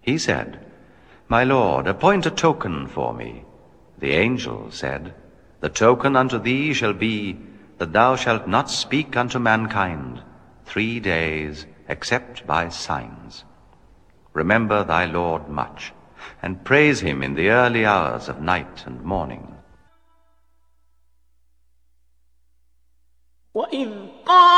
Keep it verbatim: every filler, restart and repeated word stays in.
He said, My Lord, appoint a token for me. The angel said, The token unto thee shall be that thou shalt not speak unto mankind three days except by signs. Remember thy Lord much, and praise him in the early hours of night and morning. وَإِذْ قَالَ